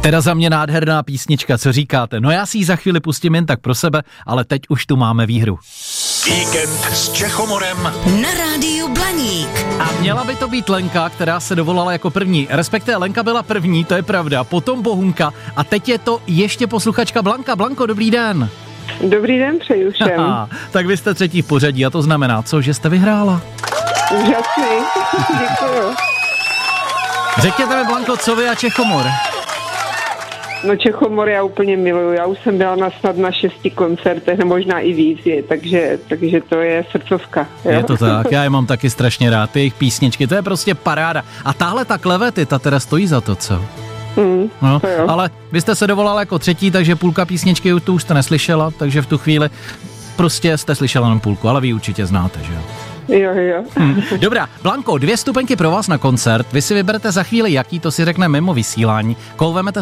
Teda za mě nádherná písnička, co říkáte? No já si ji za chvíli pustím jen tak pro sebe, ale teď už tu máme výhru. Víkend s Čechomorem na rádiu Blaník. A měla by to být Lenka, která se dovolala jako první. Respektive Lenka byla první, to je pravda, potom Bohunka a teď je to ještě posluchačka Blanka. Blanko, dobrý den. Dobrý den, přeju všem. Tak vy jste třetí v pořadí a to znamená co, že jste vyhrála? Úžasný, děkuju. Řekněte mi, Blanko, co vy a Čechomor? No Čechomor já úplně miluju, já už jsem byla snad na 6 koncertech, možná i víc je, takže to je srdcovka. Jo? Je to tak, já je mám taky strašně rád, ty jejich písničky, to je prostě paráda. A tahle ta Klevety, ta teda stojí za to, co? No, ale vy jste se dovolala jako třetí, takže půlka písničky tu už jste neslyšela, takže v tu chvíli prostě jste slyšela jenom půlku, ale vy určitě znáte, že jo? Jo. Dobrá, Blanko, 2 stupenky pro vás na koncert, vy si vyberete za chvíli jaký, to si řekne mimo vysílání, koho vemete